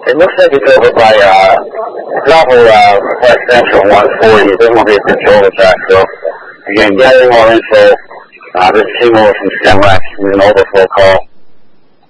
It looks like it's over by level West Central 140. It doesn't look like it's control track. So, again, gathering more info. This is Tim Moore from STEMRAC with an overflow call.